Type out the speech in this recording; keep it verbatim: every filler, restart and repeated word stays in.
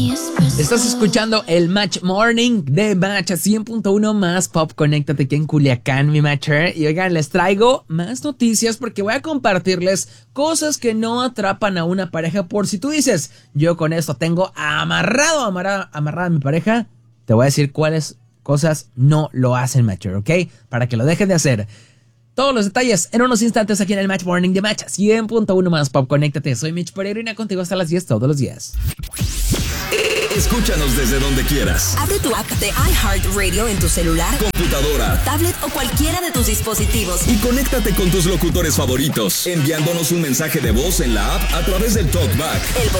Estás escuchando el Match Morning de Match cien punto uno más Pop. Conéctate aquí en Culiacán, mi Matcher. Y oigan, les traigo más noticias porque voy a compartirles cosas que no atrapan a una pareja. Por si tú dices, yo con esto tengo amarrado, amarrado, amarrada a mi pareja, te voy a decir cuáles cosas no lo hacen, Matcher, ¿ok? Para que lo dejen de hacer. Todos los detalles en unos instantes aquí en el Match Morning de Match cien punto uno más Pop. Conéctate, soy Mitch Peregrina, contigo hasta las diez todos los días. Escúchanos desde donde quieras. Abre tu app de iHeartRadio en tu celular, computadora, tablet o cualquiera de tus dispositivos. Y conéctate con tus locutores favoritos, enviándonos un mensaje de voz en la app a través del TalkBack. El